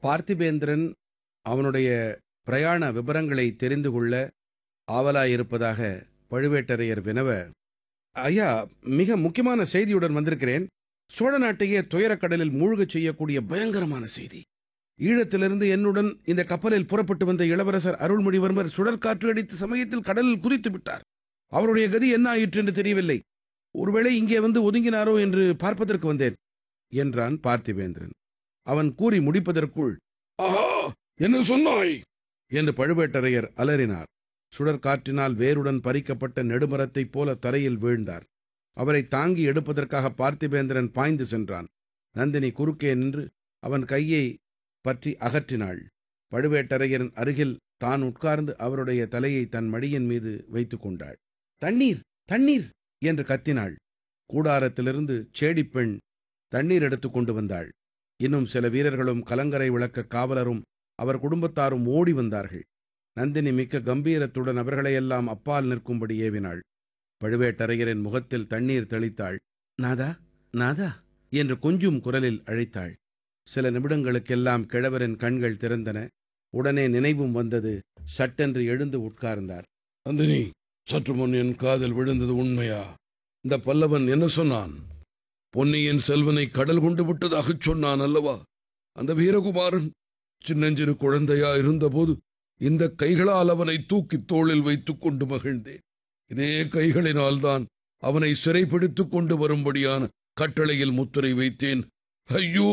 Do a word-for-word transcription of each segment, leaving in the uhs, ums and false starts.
பார்த்திபேந்திரன் அவனுடைய பிரயாண விபரங்களை தெரிந்து கொள்ள ஆவலாயிருப்பதாக பழுவேட்டரையர் வினவ, ஐயா, மிக முக்கியமான செய்தியுடன் வந்திருக்கிறேன். சோழ நாட்டையே துயரக்கடலில் மூழ்கச் செய்யக்கூடிய பயங்கரமான செய்தி. ஈழத்திலிருந்து என்னுடன் இந்த கப்பலில் புறப்பட்டு வந்த இளவரசர் அருள்மொழிவர்மர் சுழற்காற்று அடித்த சமயத்தில் கடலில் குதித்து விட்டார். அவருடைய கதி என்ன ஆயிற்று என்று தெரியவில்லை. ஒருவேளை இங்கே வந்து ஒதுங்கினாரோ என்று பார்ப்பதற்கு வந்தேன் என்றான் பார்த்திபேந்திரன். அவன் கூறி முடிப்பதற்குள், ஆஹா, என்ன சொன்னாய் என்று பழுவேட்டரையர் அலறினார். சுழற்காற்றினால் வேருடன் பறிக்கப்பட்ட நெடுமரத்தைப் போல தரையில் வீழ்ந்தார். அவரை தாங்கி எடுப்பதற்காக பார்த்திபேந்திரன் பாய்ந்து சென்றான். நந்தினி குறுக்கே நின்று அவன் கையை பற்றி அகற்றினாள். பழுவேட்டரையரின் அருகில் தான் உட்கார்ந்து அவருடைய தலையை தன் மடியின் மீது வைத்து கொண்டாள். தண்ணீர், தண்ணீர் என்று கத்தினாள். கூடாரத்திலிருந்து சேடிப்பெண் தண்ணீர் எடுத்து கொண்டு வந்தாள். இன்னும் சில வீரர்களும் கலங்கரை விளக்க காவலரும் அவர் குடும்பத்தாரும் ஓடி வந்தார்கள். நந்தினி மிக்க கம்பீரத்துடன் அவர்களையெல்லாம் அப்பால் நிற்கும்படி ஏவினாள். பழுவேட்டரையரின் முகத்தில் தண்ணீர் தெளித்தாள். நாதா, நாதா என்று கொஞ்சும் குரலில் அழைத்தாள். சில நிமிடங்களுக்கெல்லாம் கிழவரின் கண்கள் திறந்தன. உடனே நினைவும் வந்தது. சட்டென்று எழுந்து உட்கார்ந்தார். நந்தினி, சற்று முன் என் காதில் விழுந்தது உண்மையா? இந்த பல்லவன் என்ன சொன்னான்? பொன்னியின் செல்வனை கடல் கொண்டு விட்டதாகச் சொன்னான் அல்லவா? அந்த வீரகுமாரன் சின்னஞ்சிறு குழந்தையா இருந்தபோது இந்த கைகளால் அவனை தூக்கி தோளில் வைத்துக் கொண்டு மகிழ்ந்தேன். இதே கைகளினால்தான் அவனை சிறைப்பிடித்துக் கொண்டு வரும்படியான கட்டளையில் முத்திரை வைத்தேன். ஐயோ,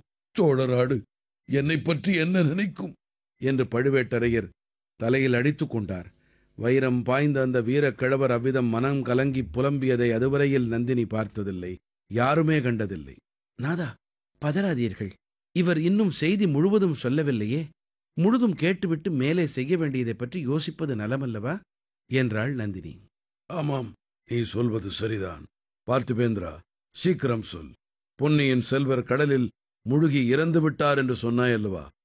சோழராடு என்னை பற்றி என்ன நினைக்கும் என்று பழுவேட்டரையர் தலையில் அடித்துக் கொண்டார். வைரம் பாய்ந்த அந்த வீரக்கிழவர் அவ்விதம் மனம் கலங்கி புலம்பியதை அதுவரையில் நந்தினி பார்த்ததில்லை, யாருமே கண்டதில்லை. நாதா, பதறாதீர்கள். இவர் இன்னும் செய்தி முழுவதும் சொல்லவில்லையே. முழுதும் கேட்டுவிட்டு மேலே செய்ய வேண்டியதை பற்றி யோசிப்பது நலமல்லவா என்றாள் நந்தினி. ஆமாம், நீ சொல்வது சரிதான். பார்த்திபேந்திரா, சீக்கிரம் சொல். பொன்னியின் செல்வர் கடலில் முழுகி இறந்து விட்டார் என்று சொன்னாயல்லவா?